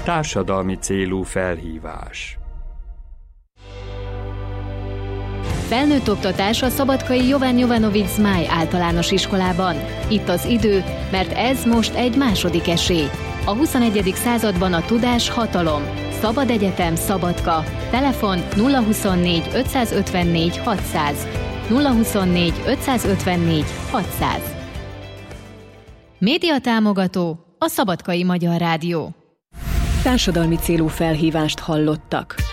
Társadalmi célú felhívás. Felnőtt oktatás a szabadkai Jovan Jovanović Zmaj általános iskolában. Itt az idő, mert ez most egy második esély. A 21. században a tudás hatalom. Szabad Egyetem Szabadka. Telefon 024 554 600. 024 554 600. Médiatámogató a Szabadkai Magyar Rádió. Társadalmi célú felhívást hallottak.